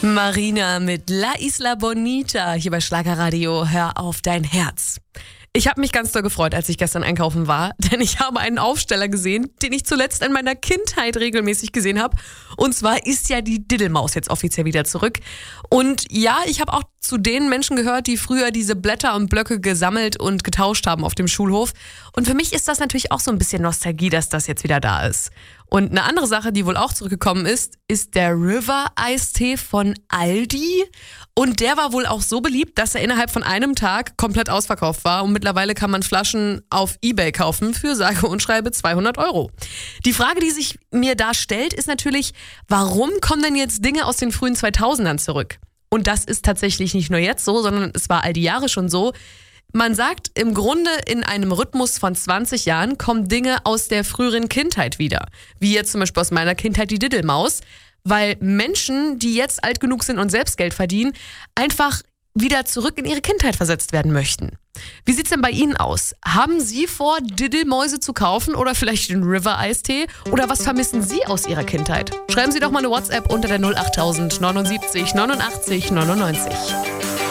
Marina mit La Isla Bonita hier bei Schlagerradio. Hör auf dein Herz. Ich habe mich ganz doll gefreut, als ich gestern einkaufen war, denn ich habe einen Aufsteller gesehen, den ich zuletzt in meiner Kindheit regelmäßig gesehen habe. Und zwar ist ja die Diddelmaus jetzt offiziell wieder zurück. Und ja, ich habe auch zu den Menschen gehört, die früher diese Blätter und Blöcke gesammelt und getauscht haben auf dem Schulhof. Und für mich ist das natürlich auch so ein bisschen Nostalgie, dass das jetzt wieder da ist. Und eine andere Sache, die wohl auch zurückgekommen ist der River-Eistee von Aldi. Und der war wohl auch so beliebt, dass er innerhalb von einem Tag komplett ausverkauft war. Und mittlerweile kann man Flaschen auf eBay kaufen für sage und schreibe 200 €. Die Frage, die sich mir da stellt, ist natürlich, warum kommen denn jetzt Dinge aus den frühen 2000ern zurück? Und das ist tatsächlich nicht nur jetzt so, sondern es war all die Jahre schon so. Man sagt, im Grunde in einem Rhythmus von 20 Jahren kommen Dinge aus der früheren Kindheit wieder. Wie jetzt zum Beispiel aus meiner Kindheit die Diddelmaus. Weil Menschen, die jetzt alt genug sind und selbst Geld verdienen, einfach wieder zurück in ihre Kindheit versetzt werden möchten. Wie sieht's denn bei Ihnen aus? Haben Sie vor, Diddelmäuse zu kaufen oder vielleicht den River-Eistee? Oder was vermissen Sie aus Ihrer Kindheit? Schreiben Sie doch mal eine WhatsApp unter der 08000 79 89 99.